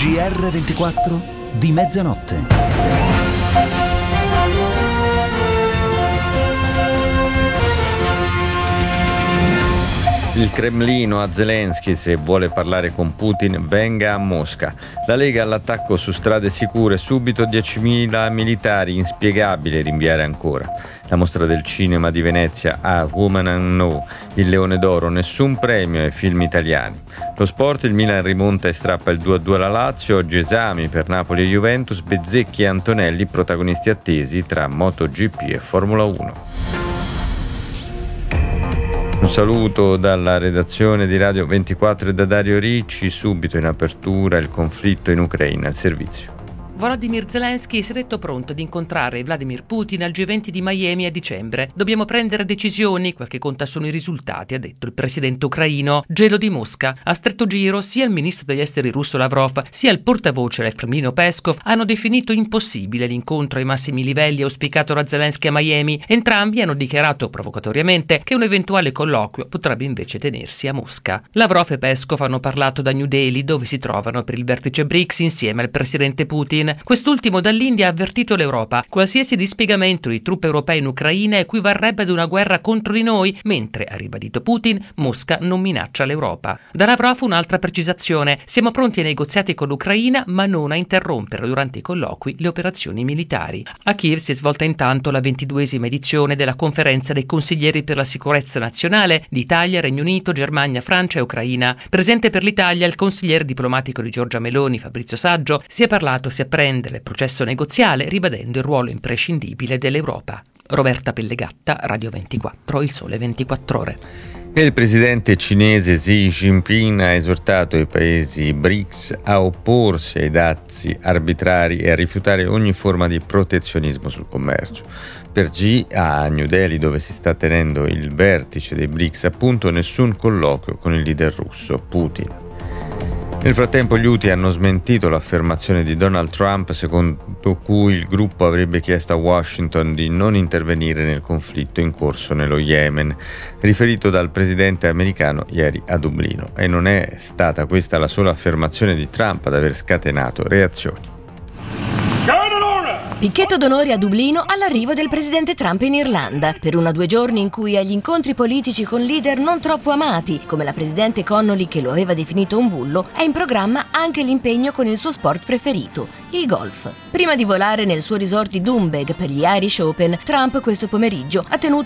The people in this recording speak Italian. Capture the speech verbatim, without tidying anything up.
G R ventiquattro di mezzanotte. Il Cremlino a Zelensky: se vuole parlare con Putin venga a Mosca. La Lega all'attacco su strade sicure, subito diecimila militari, inspiegabile rinviare ancora. La mostra del cinema di Venezia a Woman and No, il Leone d'Oro, nessun premio ai film italiani. Lo sport: il Milan rimonta e strappa il due a due alla Lazio. Oggi esami per Napoli e Juventus, Bezzecchi e Antonelli protagonisti attesi tra MotoGP e Formula uno. Un saluto dalla redazione di Radio ventiquattro e da Dario Ricci. Subito in apertura il conflitto in Ucraina al servizio. Volodymyr Zelensky si è detto pronto ad incontrare Vladimir Putin al G venti di Miami a dicembre. Dobbiamo prendere decisioni, quel che conta sono i risultati, ha detto il presidente ucraino. Gelo di Mosca. A stretto giro sia il ministro degli esteri russo Lavrov sia il portavoce del Cremlino Peskov hanno definito impossibile l'incontro ai massimi livelli auspicato da Zelensky a Miami. Entrambi hanno dichiarato provocatoriamente che un eventuale colloquio potrebbe invece tenersi a Mosca. Lavrov e Peskov hanno parlato da New Delhi, dove si trovano per il vertice BRICS insieme al presidente Putin. Quest'ultimo dall'India ha avvertito l'Europa: qualsiasi dispiegamento di truppe europee in Ucraina equivarrebbe ad una guerra contro di noi, mentre, ha ribadito Putin, Mosca non minaccia l'Europa. Da Lavrov un'altra precisazione: siamo pronti ai negoziati con l'Ucraina, ma non a interrompere durante i colloqui le operazioni militari. A Kiev si è svolta intanto la ventiduesima edizione della conferenza dei consiglieri per la sicurezza nazionale di Italia, Regno Unito, Germania, Francia e Ucraina. Presente per l'Italia il consigliere diplomatico di Giorgia Meloni, Fabrizio Saggio. Si è parlato, si apprende il processo negoziale, ribadendo il ruolo imprescindibile dell'Europa. Roberta Pellegatta, Radio ventiquattro, Il Sole ventiquattro Ore. Il presidente cinese Xi Jinping ha esortato i paesi BRICS a opporsi ai dazi arbitrari e a rifiutare ogni forma di protezionismo sul commercio. Per Xi, a New Delhi, dove si sta tenendo il vertice dei BRICS, appunto, nessun colloquio con il leader russo Putin. Nel frattempo gli Houthi hanno smentito l'affermazione di Donald Trump secondo cui il gruppo avrebbe chiesto a Washington di non intervenire nel conflitto in corso nello Yemen, riferito dal presidente americano ieri a Dublino. E non è stata questa la sola affermazione di Trump ad aver scatenato reazioni. Picchetto d'onore a Dublino all'arrivo del presidente Trump in Irlanda, per una due giorni in cui agli incontri politici con leader non troppo amati, come la presidente Connolly che lo aveva definito un bullo, è in programma anche l'impegno con il suo sport preferito, il golf. Prima di volare nel suo resort di Doonbeg per gli Irish Open, Trump questo pomeriggio ha tenuto